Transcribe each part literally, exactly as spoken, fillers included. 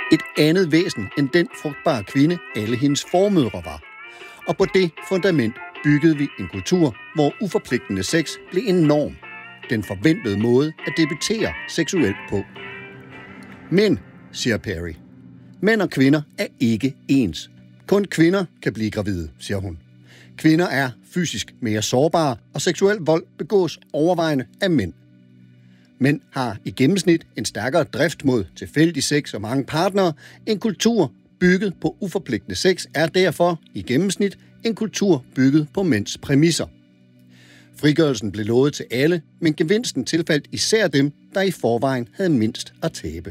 Et andet væsen end den frugtbare kvinde, alle hendes formødre var. Og på det fundament byggede vi en kultur, hvor uforpligtende sex blev en norm. Den forventede måde at debutere seksuelt på. Men, siger Perry, mænd og kvinder er ikke ens. Kun kvinder kan blive gravide, siger hun. Kvinder er fysisk mere sårbare, og seksuel vold begås overvejende af mænd. Mænd har i gennemsnit en stærkere drift mod tilfældig sex og mange partnere. En kultur bygget på uforpligtende sex er derfor i gennemsnit en kultur bygget på mænds præmisser. Frigørelsen blev lovet til alle, men gevinsten tilfaldt især dem, der i forvejen havde mindst at tabe.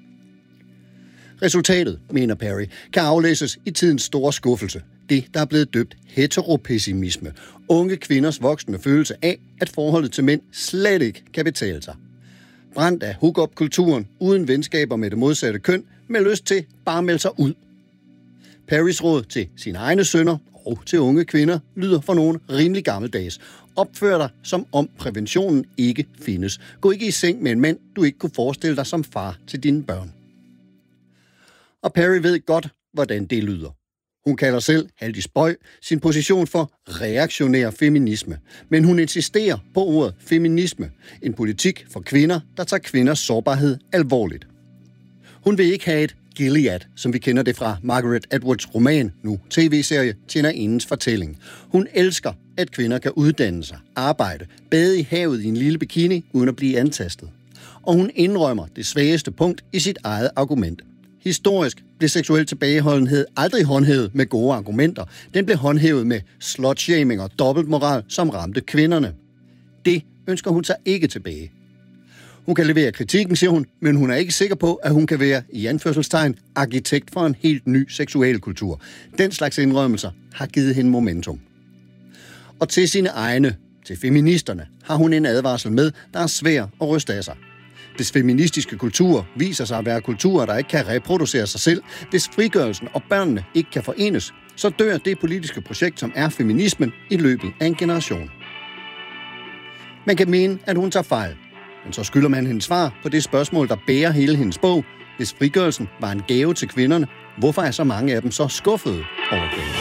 Resultatet, mener Perry, kan aflæses i tidens store skuffelse. Det, der er blevet døbt heteropessimisme. Unge kvinders voksende følelse af, at forholdet til mænd slet ikke kan betale sig. Brændt af hook-up-kulturen, uden venskaber med det modsatte køn, med lyst til bare at melde sig ud. Perrys råd til sine egne sønner og til unge kvinder lyder for nogen rimelig gammeldags. Opfør dig, som om præventionen ikke findes. Gå ikke i seng med en mand, du ikke kunne forestille dig som far til dine børn. Og Perry ved godt, hvordan det lyder. Hun kalder selv, Haldis Bøj, sin position for reaktionær feminisme. Men hun insisterer på ordet feminisme, en politik for kvinder, der tager kvinders sårbarhed alvorligt. Hun vil ikke have et Gilead, som vi kender det fra Margaret Atwoods roman, nu tv-serie, Tjenerindens fortælling. Hun elsker, at kvinder kan uddanne sig, arbejde, bade i havet i en lille bikini, uden at blive antastet. Og hun indrømmer det svageste punkt i sit eget argument. Historisk blev seksuel tilbageholdenhed aldrig håndhævet med gode argumenter. Den blev håndhævet med slutshaming og dobbeltmoral, som ramte kvinderne. Det ønsker hun sig ikke tilbage. Hun kan levere kritikken, siger hun, men hun er ikke sikker på, at hun kan være, i anførselstegn, arkitekt for en helt ny seksualkultur. Den slags indrømmelser har givet hende momentum. Og til sine egne, til feministerne, har hun en advarsel med, der er svær at ryste af sig. Hvis feministiske kultur viser sig at være kulturer, der ikke kan reproducere sig selv, hvis frigørelsen og børnene ikke kan forenes, så dør det politiske projekt, som er feminismen, i løbet af en generation. Man kan mene, at hun tager fejl, men så skylder man hendes svar på det spørgsmål, der bærer hele hendes bog. Hvis frigørelsen var en gave til kvinderne, hvorfor er så mange af dem så skuffede over det?